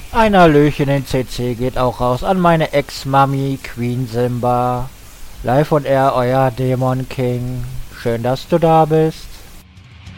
Ein Hallöchen in CC geht auch raus an meine Ex-Mami Queen Simba. Live on Air, euer Dämon King. Schön, dass du da bist.